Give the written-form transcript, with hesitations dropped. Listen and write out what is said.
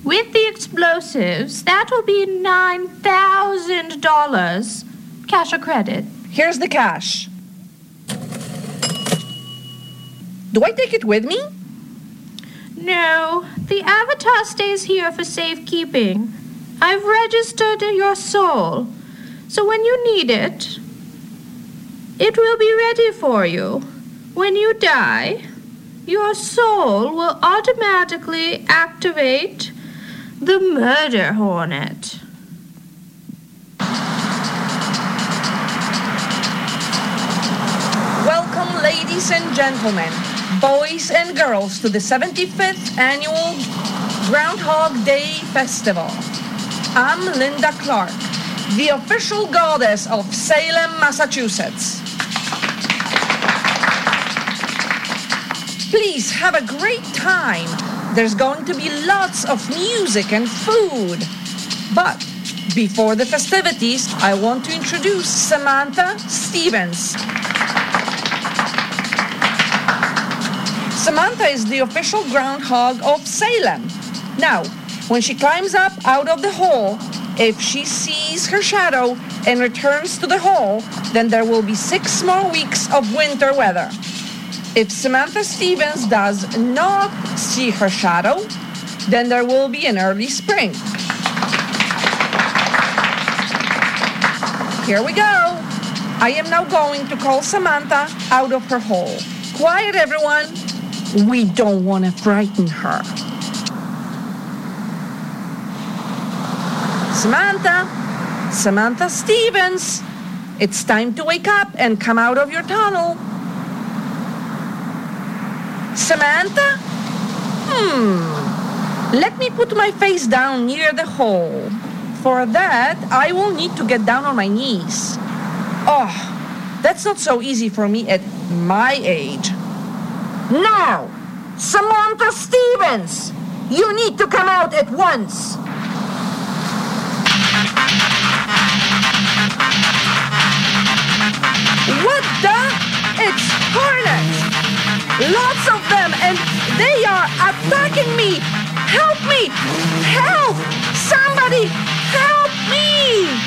With the explosives, that will be $9,000. Cash or credit? Here's the cash. Do I take it with me? No, the avatar stays here for safekeeping. I've registered your soul, so when you need it, it will be ready for you. When you die, your soul will automatically activate the murder hornet. Welcome, ladies and gentlemen, boys and girls, to the 75th Annual Groundhog Day Festival. I'm Linda Clark, the official goddess of Salem, Massachusetts. Please have a great time. There's going to be lots of music and food. But before the festivities, I want to introduce Samantha Stevens. Samantha is the official groundhog of Salem. Now, when she climbs up out of the hole, if she sees her shadow and returns to the hole, then there will be 6 more weeks of winter weather. If Samantha Stevens does not see her shadow, then there will be an early spring. Here we go. I am now going to call Samantha out of her hole. Quiet, everyone. We don't want to frighten her. Samantha Stevens, it's time to wake up and come out of your tunnel. Samantha? Let me put my face down near the hole. For that, I will need to get down on my knees. Oh, that's not so easy for me at my age. Now, Samantha Stevens, you need to come out at once. What the? It's hornets! Lots of them, and they are attacking me! Help me! Help! Somebody! Help me!